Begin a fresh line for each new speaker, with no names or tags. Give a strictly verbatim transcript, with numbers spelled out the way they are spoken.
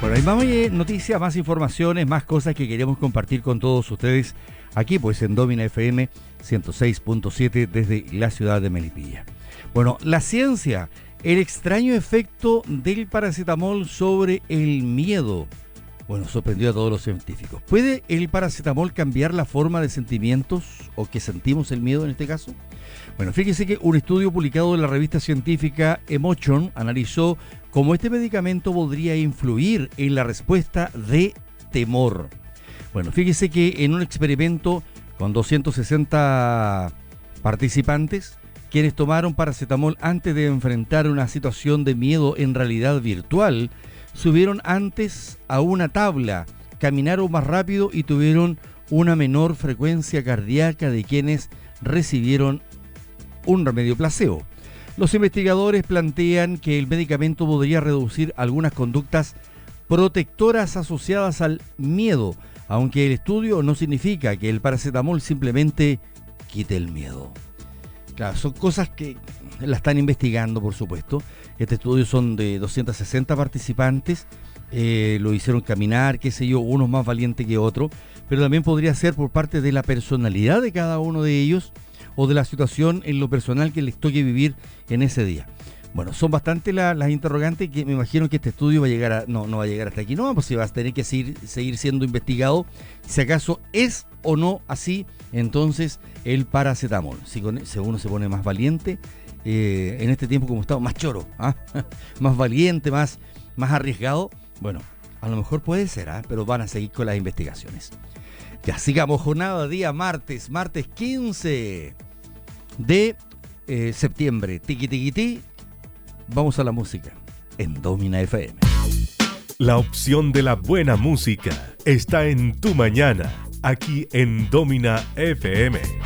Bueno, hay más noticias, más informaciones, más cosas que queremos compartir con todos ustedes aquí, pues en Domina F M ciento seis punto siete desde la ciudad de Melipilla. Bueno, la ciencia, el extraño efecto del paracetamol sobre el miedo. Bueno, sorprendió a todos los científicos. ¿Puede el paracetamol cambiar la forma de sentimientos o que sentimos el miedo en este caso? Bueno, fíjese que un estudio publicado en la revista científica Emotion analizó cómo este medicamento podría influir en la respuesta de temor. Bueno, fíjese que en un experimento con doscientos sesenta participantes, quienes tomaron paracetamol antes de enfrentar una situación de miedo en realidad virtual, subieron antes a una tabla, caminaron más rápido y tuvieron una menor frecuencia cardíaca de quienes recibieron un remedio placebo. Los investigadores plantean que el medicamento podría reducir algunas conductas protectoras asociadas al miedo, aunque el estudio no significa que el paracetamol simplemente quite el miedo. Claro, son cosas que la están investigando, por supuesto. Este estudio son de doscientos sesenta participantes, eh, lo hicieron caminar, qué sé yo, unos más valientes que otros, pero también podría ser por parte de la personalidad de cada uno de ellos o de la situación en lo personal que les toque vivir en ese día. Bueno, son bastante la, las interrogantes que me imagino que este estudio va a llegar a, no, no va a llegar hasta aquí, no, pues se va a tener que seguir, seguir siendo investigado si acaso es o no así, entonces el paracetamol, si, con, si uno se pone más valiente, eh, en este tiempo como estamos, más choro, ¿ah? más valiente, más, más arriesgado, bueno, a lo mejor puede ser, ¿ah? Pero van a seguir con las investigaciones. Ya sigamos, jornada día martes, martes quince de eh, septiembre, tiqui tiqui ti. Vamos a la música en Domina F M.
La opción de la buena música está en tu mañana, aquí en Domina F M.